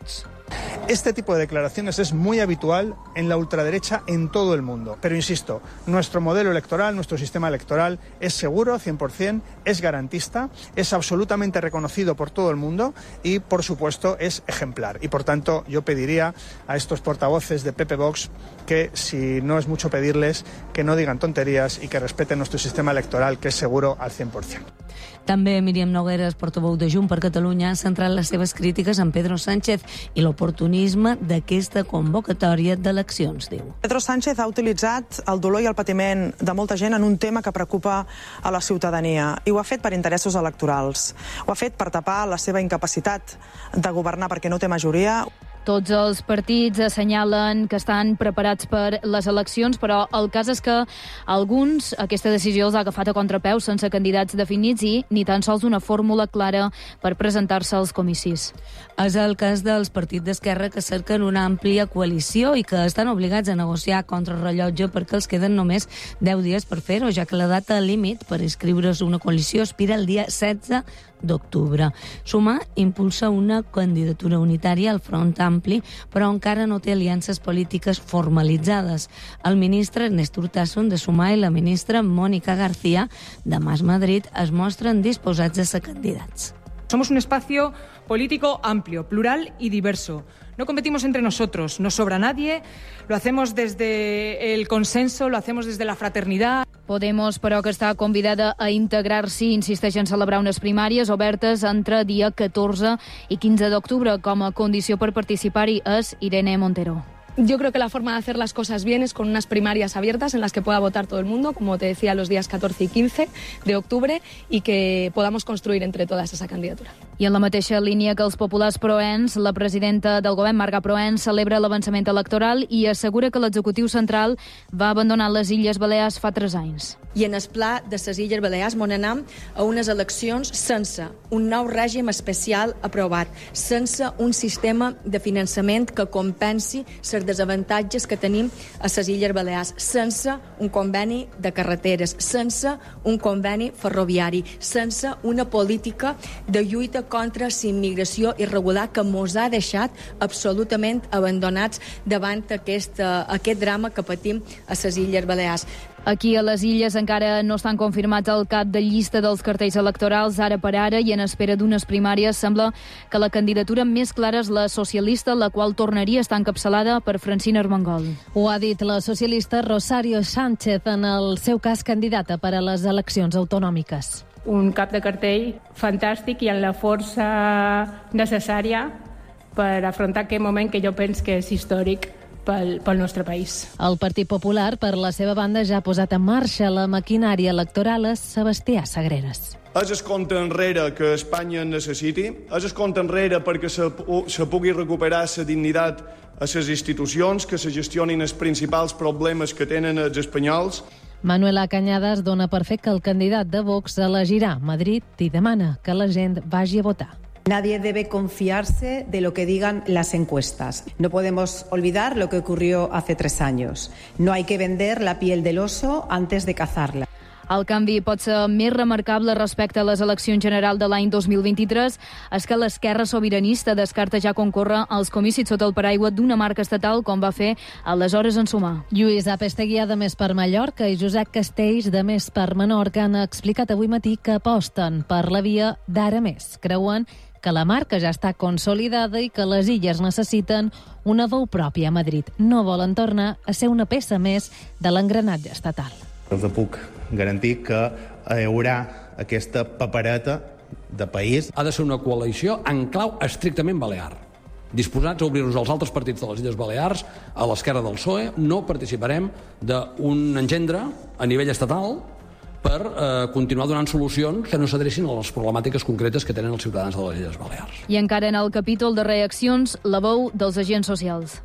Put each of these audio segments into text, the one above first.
eleccions. Este tipo de declaraciones es muy habitual en la ultraderecha en todo el mundo. Pero insisto, nuestro modelo electoral, nuestro sistema electoral es seguro, 100%, es garantista, es absolutamente reconocido por todo el mundo y, por supuesto, es ejemplar. Y, por tanto, yo pediría a estos portavoces de PP Vox que, si no es mucho pedirles, que no digan tonterías y que respeten nuestro sistema electoral, que es seguro al 100%. També Míriam Nogueras, portaveu de Junts per Catalunya, ha centrat les seves crítiques en Pedro Sánchez i l'oportunisme d'aquesta convocatòria d'eleccions, diu. Pedro Sánchez ha utilitzat el dolor i el patiment de molta gent en un tema que preocupa a la ciutadania i ho ha fet per interessos electorals. Ho ha fet per tapar la seva incapacitat de governar perquè no té majoria. Tots els partits assenyalen que estan preparats per les eleccions, però el cas és que alguns aquesta decisió els ha agafat a contrapeu sense candidats definits i ni tan sols una fórmula clara per presentar-se als comicis. És el cas dels partits d'esquerra que cerquen una àmplia coalició i que estan obligats a negociar contra rellotge perquè els queden només 10 dies per fer-ho, ja que la data límit per inscriure's una coalició expira el dia 16 d'octubre. Sumar impulsa una candidatura unitària al Front Ampli, però encara no té aliances polítiques formalitzades. El ministre Ernest Urtasun de Sumar i la ministra Mónica García de Mas Madrid es mostren disposats a ser candidats. Somos un espacio político amplio, plural y diverso. No competimos entre nosotros, no sobra nadie, lo hacemos desde el consenso, lo hacemos desde la fraternidad. Podemos, però, que està convidada a integrar-s'hi, insisteix en celebrar unes primàries obertes entre dia 14 i 15 d'octubre. Com a condició per participar-hi és Irene Montero. Yo creo que la forma de hacer las cosas bien es con unas primarias abiertas en las que pueda votar todo el mundo, como te decía, los días 14 y 15 de octubre, y que podamos construir entre todas esa candidatura. I en la mateixa línia que els populars proens, la presidenta del govern, Marga Proens, celebra l'avançament electoral i assegura que l'executiu central va abandonar les Illes Balears fa 3 anys. I en el pla de les Illes Balears m'on anem a unes eleccions sense un nou règim especial aprovat, sense un sistema de finançament que compensi les desavantatges que tenim a les Illes Balears, sense un conveni de carreteres, sense un conveni ferroviari, sense una política de lluita contra la immigració irregular que mos ha deixat absolutament abandonats davant aquest drama que patim a les Illes Balears. Aquí a les Illes encara no estan confirmats el cap de llista dels cartells electorals ara per ara i en espera d'unes primàries sembla que la candidatura més clara és la socialista, la qual tornaria a estar encapçalada per Francina Armengol. Ho ha dit la socialista Rosario Sánchez, en el seu cas candidata per a les eleccions autonòmiques. Un cap de cartell fantàstic i amb la força necessària per afrontar aquest moment que jo penso que és històric pel nostre país. El Partit Popular, per la seva banda, ja ha posat en marxa la maquinària electoral a Sebastià Sagreres. És el compte enrere que Espanya necessiti, és el compte enrere perquè se pugui recuperar la dignitat a les institucions, que se gestionin els principals problemes que tenen els espanyols. Manuela Cañadas dona per fet que el candidat de Vox elegirà Madrid i demana que la gent vagi a votar. Nadie debe confiarse de lo que digan las encuestas. No podemos olvidar lo que ocurrió hace 3 años. No hay que vender la piel del oso antes de cazarla. El canvi pot ser més remarcable respecte a les eleccions generals de l'any 2023 és que l'esquerra sobiranista descarta ja concórrer als comicis sota el paraigua d'una marca estatal com va fer aleshores en Sumar. Lluís Apesteguià, de Més per Mallorca, i Josep Castells, de Més per Menorca, han explicat avui matí que aposten per la via d'Ara Més. Creuen que la marca ja està consolidada i que les illes necessiten una veu pròpia a Madrid. No volen tornar a ser una peça més de l'engranatge estatal. Els puc garantir que hi haurà aquesta papereta de país. Ha de ser una coalició en clau estrictament balear. Disposats a obrir-nos als altres partits de les Illes Balears, a l'esquerra del PSOE, no participarem d'un engendre a nivell estatal per continuar donant solucions que no s'adrecin a les problemàtiques concretes que tenen els ciutadans de les Illes Balears. I encara en el capítol de reaccions, la veu dels agents socials.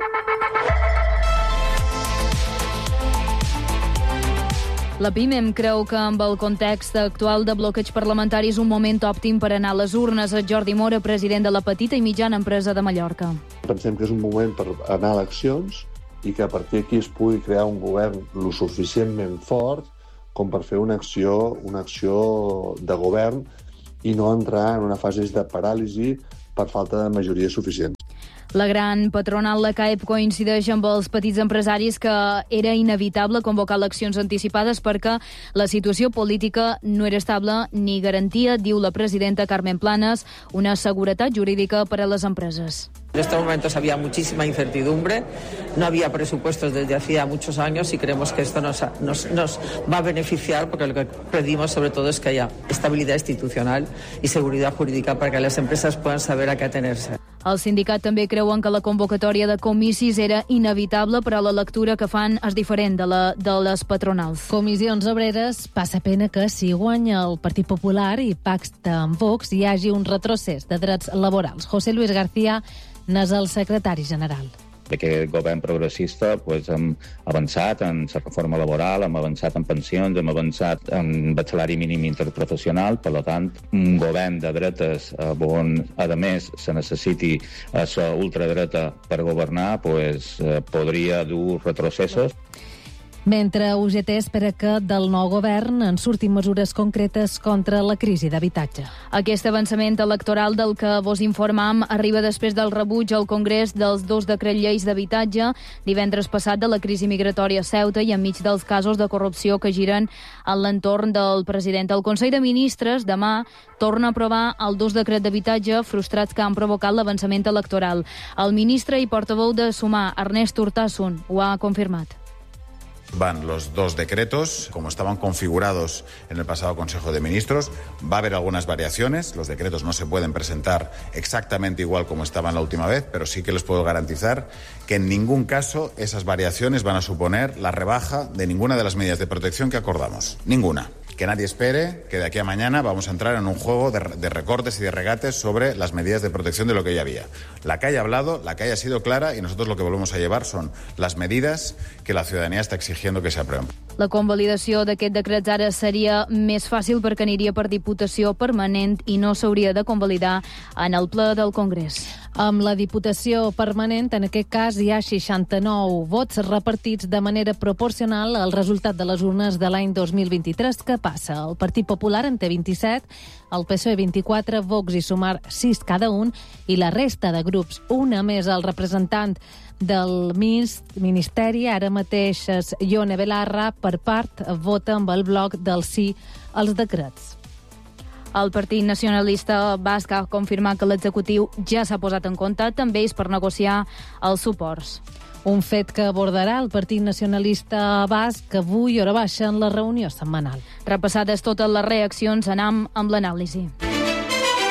La PIMEM creu que amb el context actual de bloqueig parlamentari és un moment òptim per anar a les urnes. Jordi Mora, president de la petita i mitjana empresa de Mallorca. Pensem que és un moment per anar a eleccions i que a partir d'aquí es pugui crear un govern lo suficientment fort com per fer una acció de govern i no entrar en una fase de paràlisi per falta de majoria suficient. La gran patronal, la CAEP, coincideix amb els petits empresaris que era inevitable convocar eleccions anticipades perquè la situació política no era estable ni garantia, diu la presidenta Carmen Planas, una seguretat jurídica per a les empreses. En estos momentos había muchísima incertidumbre, no había presupuestos desde hacía muchos años y creemos que esto nos va a beneficiar porque lo que pedimos sobre todo es que haya estabilidad institucional y seguridad jurídica para que las empresas puedan saber a qué atenerse. El sindicat també creuen que la convocatòria de comicis era inevitable, però la lectura que fan és diferent de les patronals. Comissions Obreres passa pena que si guanya el Partit Popular i pacta amb Vox hi hagi un retrocés de drets laborals. José Luis García n'és el secretari general. Aquest govern progressista hem avançat en la reforma laboral, hem avançat en pensions, hem avançat en el salari mínim interprofessional, per tant, un govern de dretes on, a més, se necessiti la ultradreta per governar, podria dur retrocessos. Mentre UGT espera que del nou govern en surtin mesures concretes contra la crisi d'habitatge. Aquest avançament electoral del que vos informam arriba després del rebuig al Congrés dels 2 decrets lleis d'habitatge divendres passat de la crisi migratòria a Ceuta i enmig dels casos de corrupció que giren en l'entorn del president. El Consell de Ministres demà torna a aprovar el 2 decret d'habitatge frustrats que han provocat l'avançament electoral. El ministre i portaveu de Sumar, Ernest Urtasun, ho ha confirmat. Van los 2 decretos, como estaban configurados en el pasado Consejo de Ministros. Va a haber algunas variaciones, los decretos no se pueden presentar exactamente igual como estaban la última vez, pero sí que les puedo garantizar que en ningún caso esas variaciones van a suponer la rebaja de ninguna de las medidas de protección que acordamos. Ninguna. Que nadie espere que de aquí a mañana vamos a entrar en un juego de recortes y de regates sobre las medidas de protección de lo que ya había. La CAE ha hablado, la CAE ha sido clara y nosotros lo que volvemos a llevar son las medidas que la ciudadanía está exigiendo que se aprueben. La convalidació d'aquest decret ara seria més fàcil perquè aniria per Diputació permanent i no s'hauria de convalidar en el ple del Congrés. Amb la Diputació permanent, en aquest cas, hi ha 69 vots repartits de manera proporcional al resultat de les urnes de l'any 2023. Què passa? El Partit Popular en té 27, el PSOE 24, Vox i Sumar 6 cada un, i la resta de grups, una més el representant del Ministeri, ara mateix és Ione Belarra, per part, vota amb el bloc del sí als decrets. El Partit Nacionalista Basc ha confirmat que l'executiu ja s'ha posat en contacte amb ells per negociar els suports. Un fet que abordarà el Partit Nacionalista Basc avui hora baixa en la reunió setmanal. Repassades totes les reaccions, anam amb l'anàlisi.